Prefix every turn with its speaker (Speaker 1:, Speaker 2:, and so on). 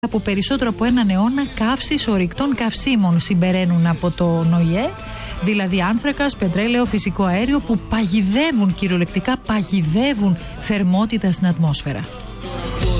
Speaker 1: Από περισσότερο από έναν αιώνα καύσεις ορυκτών καυσίμων συμπεραίνουν από το ΝΟΙΕ, δηλαδή άνθρακας, πετρέλαιο, φυσικό αέριο που παγιδεύουν, κυριολεκτικά παγιδεύουν θερμότητα στην ατμόσφαιρα.